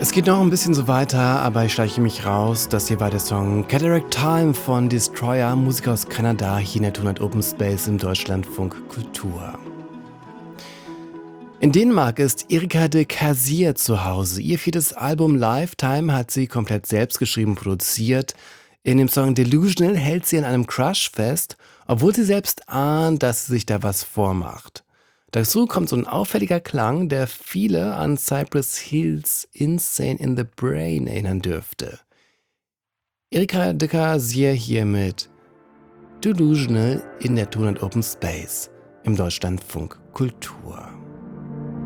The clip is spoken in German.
Es geht noch ein bisschen so weiter, aber ich schleiche mich raus. Das hier war der Song Cataract Time von Destroyer, Musiker aus Kanada, hier in der 200 Open Space im Deutschlandfunk Kultur. In Dänemark ist Erika de Casier zu Hause. Ihr viertes Album Lifetime hat sie komplett selbst geschrieben und produziert. In dem Song Delusional hält sie an einem Crush fest, obwohl sie selbst ahnt, dass sie sich da was vormacht. Dazu kommt so ein auffälliger Klang, der viele an Cypress Hills Insane in the Brain erinnern dürfte. Erika de Casier hier mit Delusional in der 200 Open Space im Deutschlandfunk Kultur.